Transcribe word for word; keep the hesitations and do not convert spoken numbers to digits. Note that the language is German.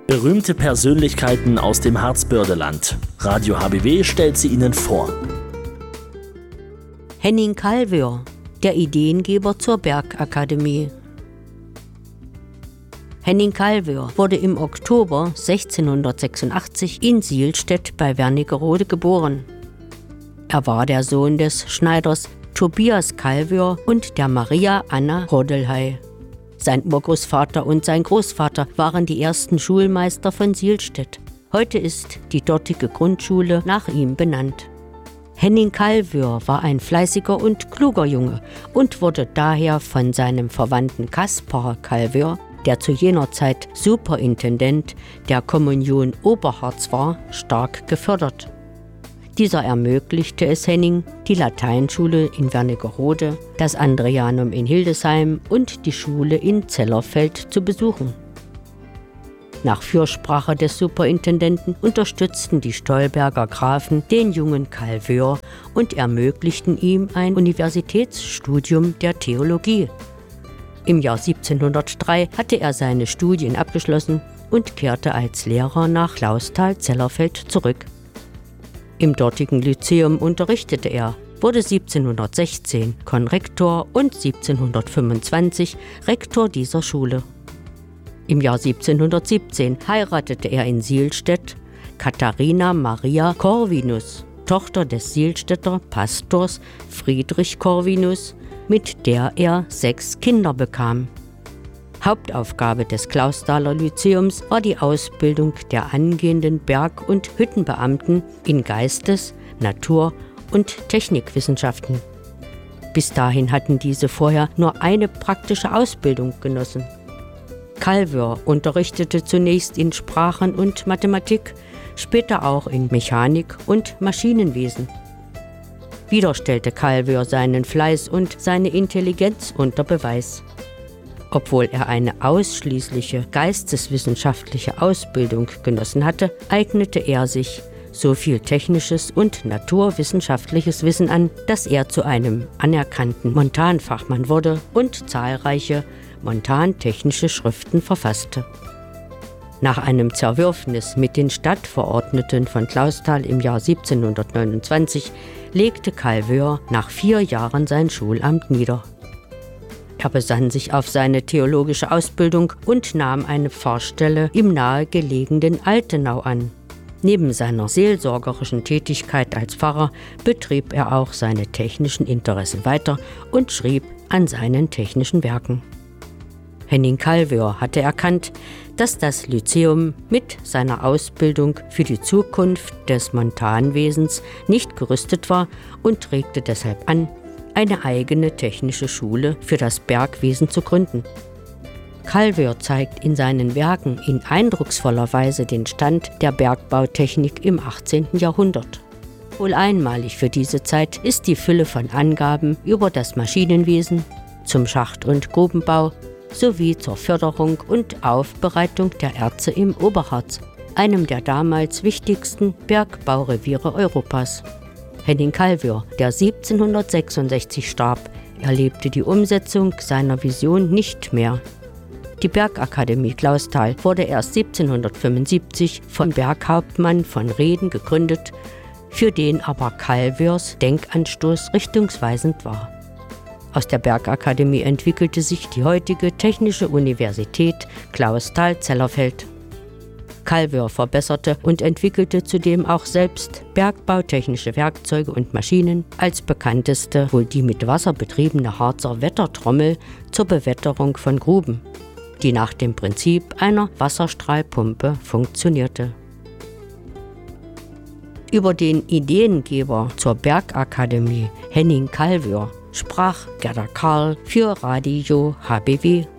Berühmte Persönlichkeiten aus dem Harzbördeland. Radio H B W stellt sie Ihnen vor. Henning Calvør, der Ideengeber zur Bergakademie. Henning Calvør wurde im Oktober sechzehnhundertsechsundachtzig in Sielstedt bei Wernigerode geboren. Er war der Sohn des Schneiders Tobias Calvør und der Maria Anna Rodelhey. Sein Urgroßvater und sein Großvater waren die ersten Schulmeister von Sielstedt. Heute ist die dortige Grundschule nach ihm benannt. Henning Calvør war ein fleißiger und kluger Junge und wurde daher von seinem Verwandten Caspar Calvør, der zu jener Zeit Superintendent der Kommunion Oberharz war, stark gefördert. Dieser ermöglichte es Henning, die Lateinschule in Wernigerode, das Andreanum in Hildesheim und die Schule in Zellerfeld zu besuchen. Nach Fürsprache des Superintendenten unterstützten die Stolberger Grafen den jungen Calvør und ermöglichten ihm ein Universitätsstudium der Theologie. Im Jahr siebzehnhundertdrei hatte er seine Studien abgeschlossen und kehrte als Lehrer nach Clausthal-Zellerfeld zurück. Im dortigen Lyzeum unterrichtete er, wurde siebzehnhundertsechzehn Konrektor und siebzehnhundertfünfundzwanzig Rektor dieser Schule. Im Jahr siebzehnhundertsiebzehn heiratete er in Sielstedt Katharina Maria Corvinus, Tochter des Sielstädter Pastors Friedrich Corvinus, mit der er sechs Kinder bekam. Hauptaufgabe des Clausthaler Lyzeums war die Ausbildung der angehenden Berg- und Hüttenbeamten in Geistes-, Natur- und Technikwissenschaften. Bis dahin hatten diese vorher nur eine praktische Ausbildung genossen. Calvør unterrichtete zunächst in Sprachen und Mathematik, später auch in Mechanik und Maschinenwesen. Wieder stellte Calvør seinen Fleiß und seine Intelligenz unter Beweis. Obwohl er eine ausschließliche geisteswissenschaftliche Ausbildung genossen hatte, eignete er sich so viel technisches und naturwissenschaftliches Wissen an, dass er zu einem anerkannten Montanfachmann wurde und zahlreiche montantechnische Schriften verfasste. Nach einem Zerwürfnis mit den Stadtverordneten von Clausthal im Jahr siebzehnhundertneunundzwanzig legte Calvør nach vier Jahren sein Schulamt nieder. Er besann sich auf seine theologische Ausbildung und nahm eine Pfarrstelle im nahegelegenen Altenau an. Neben seiner seelsorgerischen Tätigkeit als Pfarrer betrieb er auch seine technischen Interessen weiter und schrieb an seinen technischen Werken. Henning Calvør hatte erkannt, dass das Lyzeum mit seiner Ausbildung für die Zukunft des Montanwesens nicht gerüstet war und regte deshalb an, eine eigene technische Schule für das Bergwesen zu gründen. Calvør zeigt in seinen Werken in eindrucksvoller Weise den Stand der Bergbautechnik im achtzehnten Jahrhundert. Wohl einmalig für diese Zeit ist die Fülle von Angaben über das Maschinenwesen, zum Schacht- und Grubenbau sowie zur Förderung und Aufbereitung der Erze im Oberharz, einem der damals wichtigsten Bergbaureviere Europas. Henning Calvør, der siebzehnhundertsechsundsechzig starb, erlebte die Umsetzung seiner Vision nicht mehr. Die Bergakademie Clausthal wurde erst siebzehnhundertfünfundsiebzig vom Berghauptmann von Reden gegründet, für den aber Calvørs Denkanstoß richtungsweisend war. Aus der Bergakademie entwickelte sich die heutige Technische Universität Clausthal-Zellerfeld. Calvør verbesserte und entwickelte zudem auch selbst bergbautechnische Werkzeuge und Maschinen, als bekannteste wohl die mit Wasser betriebene Harzer Wettertrommel zur Bewetterung von Gruben, die nach dem Prinzip einer Wasserstrahlpumpe funktionierte. Über den Ideengeber zur Bergakademie Henning Calvør sprach Gerda Karl für Radio H B W.